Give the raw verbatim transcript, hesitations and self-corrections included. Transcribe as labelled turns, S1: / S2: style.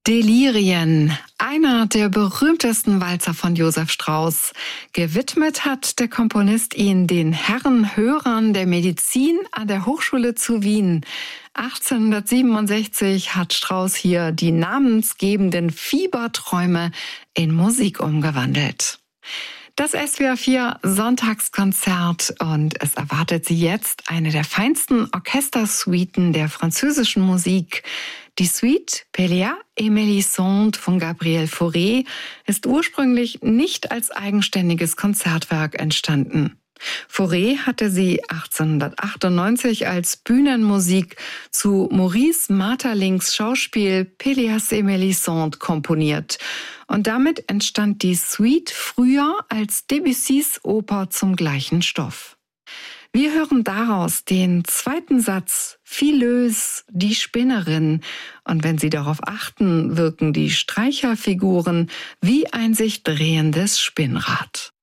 S1: Delirien, einer der berühmtesten Walzer von Josef Strauss. Gewidmet hat der Komponist ihn den Herren Hörern der Medizin an der Hochschule zu Wien. achtzehnhundertsiebenundsechzig hat Strauss hier die namensgebenden Fieberträume in Musik umgewandelt. Das S W R vier Sonntagskonzert, und es erwartet Sie jetzt eine der feinsten Orchestersuiten der französischen Musik. Die Suite Pelléas et Mélisande von Gabriel Fauré ist ursprünglich nicht als eigenständiges Konzertwerk entstanden. Fauré hatte sie achtzehnhundertachtundneunzig als Bühnenmusik zu Maurice Maeterlincks Schauspiel Pelléas et Mélisande komponiert. Und damit entstand die Suite früher als Debussys Oper zum gleichen Stoff. Wir hören daraus den zweiten Satz, Fileuse, die Spinnerin. Und wenn Sie darauf achten, wirken die Streicherfiguren wie ein sich drehendes Spinnrad.